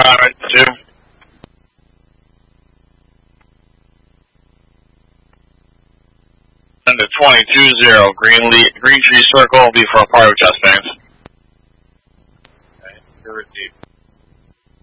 2. And to 22-0, Green Tree Circle will be for a party with chest fans. Okay, you're deep.